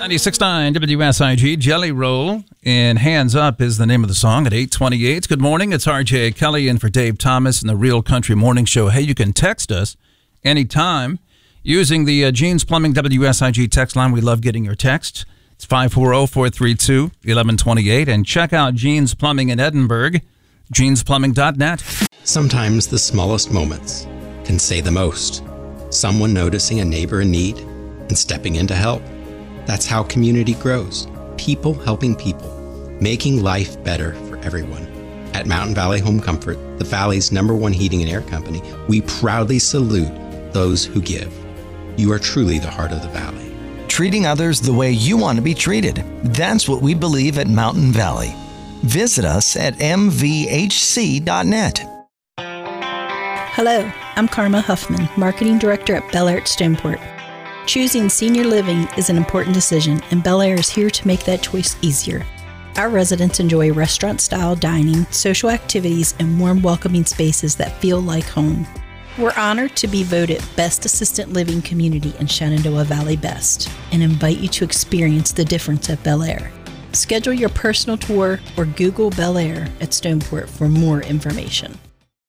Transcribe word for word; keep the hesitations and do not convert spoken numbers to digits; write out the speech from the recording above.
ninety-six point nine W S I G, Jelly Roll, and Hands Up is the name of the song at eight twenty-eight. Good morning, it's R J Kelly in for Dave Thomas in the Real Country Morning Show. Hey, you can text us anytime using the uh, Jeans Plumbing W S I G text line. We love getting your texts. It's five four zero, four three two, one one two eight. And check out Jeans Plumbing in Edinburgh, jeans plumbing dot net. Sometimes the smallest moments can say the most. Someone noticing a neighbor in need and stepping in to help. That's how community grows. People helping people, making life better for everyone. At Mountain Valley Home Comfort, the Valley's number one heating and air company, we proudly salute those who give. You are truly the heart of the Valley. Treating others the way you want to be treated. That's what we believe at Mountain Valley. Visit us at m v h c dot net. Hello, I'm Karma Huffman, Marketing Director at Bel Air at Stoneport. Choosing senior living is an important decision, and Bel Air is here to make that choice easier. Our residents enjoy restaurant-style dining, social activities, and warm, welcoming spaces that feel like home. We're honored to be voted Best Assisted Living Community in Shenandoah Valley Best and invite you to experience the difference at Bel Air. Schedule your personal tour or Google Bel Air at Stoneport for more information.